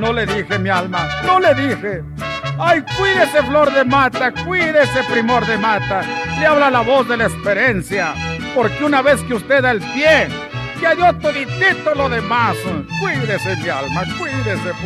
No le dije, mi alma, no le dije. Ay, cuídese, Flor de Mata, cuídese, Primor de Mata. Le habla la voz de la experiencia, porque una vez que usted da el pie, ya dio toditito lo demás. Cuídese, mi alma, cuídese.